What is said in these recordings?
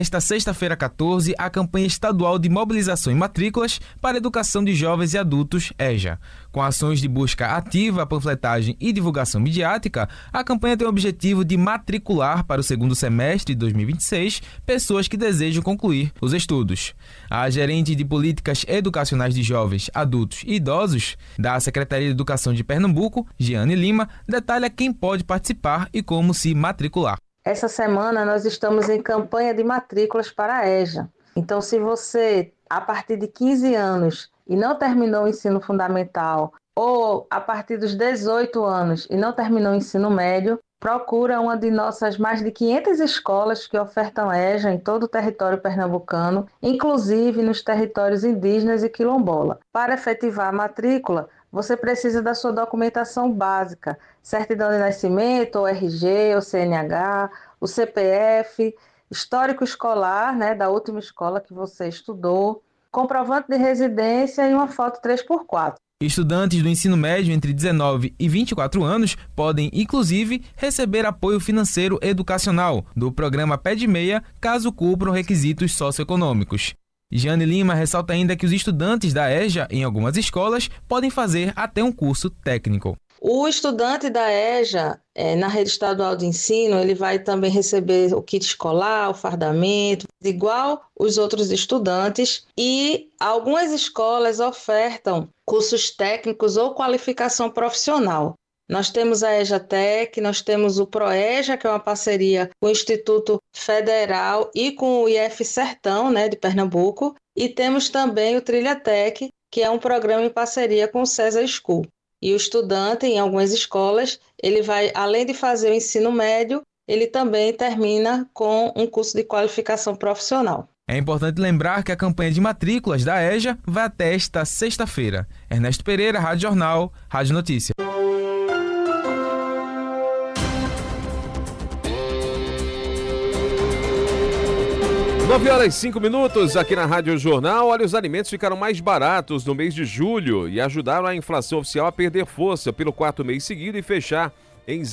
Esta sexta-feira 14, a campanha estadual de mobilização e matrículas para a educação de jovens e adultos, EJA. Com ações de busca ativa, panfletagem e divulgação midiática, a campanha tem o objetivo de matricular para o segundo semestre de 2026 pessoas que desejam concluir os estudos. A gerente de políticas educacionais de jovens, adultos e idosos da Secretaria de Educação de Pernambuco, Giane Lima, detalha quem pode participar e como se matricular. Essa semana nós estamos em campanha de matrículas para a EJA. Então, se você, a partir de 15 anos e não terminou o ensino fundamental, ou a partir dos 18 anos e não terminou o ensino médio, procura uma de nossas mais de 500 escolas que ofertam EJA em todo o território pernambucano, inclusive nos territórios indígenas e quilombola. Para efetivar a matrícula, você precisa da sua documentação básica, certidão de nascimento, ou RG, ou CNH, o CPF, histórico escolar, da última escola que você estudou, comprovante de residência e uma foto 3x4. Estudantes do ensino médio entre 19 e 24 anos podem, inclusive, receber apoio financeiro educacional do programa Pé de Meia, caso cumpram requisitos socioeconômicos. Giane Lima ressalta ainda que os estudantes da EJA, em algumas escolas, podem fazer até um curso técnico. O estudante da EJA, na rede estadual de ensino, ele vai também receber o kit escolar, o fardamento, igual os outros estudantes, e algumas escolas ofertam cursos técnicos ou qualificação profissional. Nós temos a EJATEC, nós temos o PROEJA, que é uma parceria com o Instituto Federal e com o IF Sertão, de Pernambuco, e temos também o TrilhaTec, que é um programa em parceria com o César School. E o estudante, em algumas escolas, ele vai, além de fazer o ensino médio, ele também termina com um curso de qualificação profissional. É importante lembrar que a campanha de matrículas da EJA vai até esta sexta-feira. Ernesto Pereira, Rádio Jornal, Rádio Notícia. 9h05 aqui na Rádio Jornal. Olha, os alimentos ficaram mais baratos no mês de julho e ajudaram a inflação oficial a perder força pelo quarto mês seguido e fechar em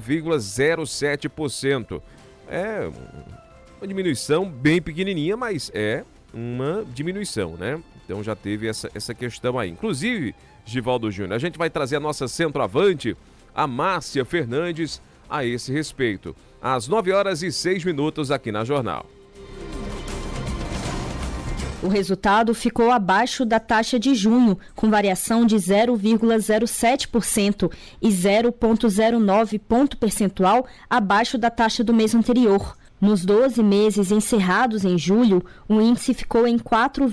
0,07%. É uma diminuição bem pequenininha, mas é uma diminuição, né? Então já teve essa questão aí. Inclusive, Givaldo Júnior, a gente vai trazer a nossa centroavante, a Márcia Fernandes, a esse respeito. Às 9h06 aqui na Jornal. O resultado ficou abaixo da taxa de junho, com variação de 0,07% e 0,09 ponto percentual abaixo da taxa do mês anterior. Nos 12 meses encerrados em julho, o índice ficou em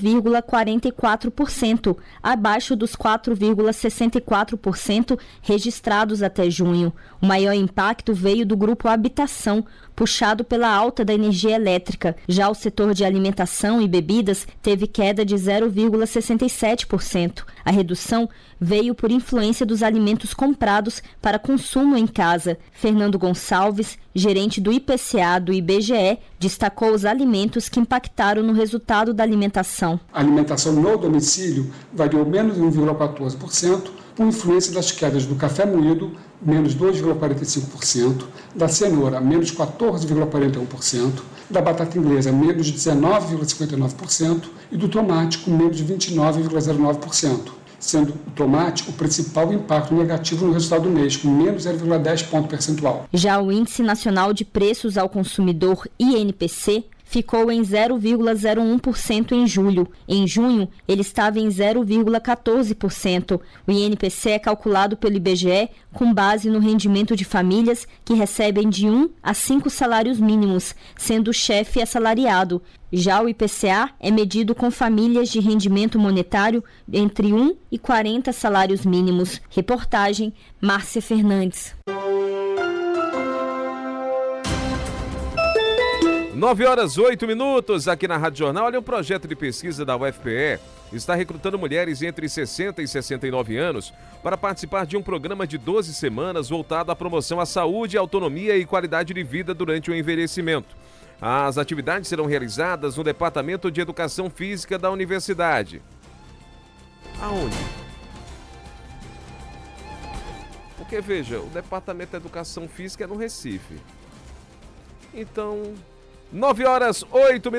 4,44%, abaixo dos 4,64% registrados até junho. O maior impacto veio do grupo habitação, puxado pela alta da energia elétrica. Já o setor de alimentação e bebidas teve queda de 0,67%. A redução veio por influência dos alimentos comprados para consumo em casa. Fernando Gonçalves, gerente do IPCA do IBGE, destacou os alimentos que impactaram no resultado da alimentação. A alimentação no domicílio variou menos 1,14%, com influência das quedas do café moído, menos 2,45%, da cenoura, menos 14,41%, da batata inglesa, menos 19,59% e do tomate, com menos 29,09%, sendo o tomate o principal impacto negativo no resultado do mês, com menos 0,10 ponto percentual. Já o Índice Nacional de Preços ao Consumidor, INPC, ficou em 0,01% em julho. Em junho, ele estava em 0,14%. O INPC é calculado pelo IBGE com base no rendimento de famílias que recebem de 1 a 5 salários mínimos, sendo o chefe assalariado. Já o IPCA é medido com famílias de rendimento monetário entre 1 e 40 salários mínimos. Reportagem, Márcia Fernandes. 9h08 aqui na Rádio Jornal. Olha, um projeto de pesquisa da UFPE está recrutando mulheres entre 60 e 69 anos para participar de um programa de 12 semanas voltado à promoção à saúde, autonomia e qualidade de vida durante o envelhecimento. As atividades serão realizadas no Departamento de Educação Física da Universidade. Aonde? Porque, veja, o Departamento de Educação Física é no Recife. Então, 9 horas, 8 minutos.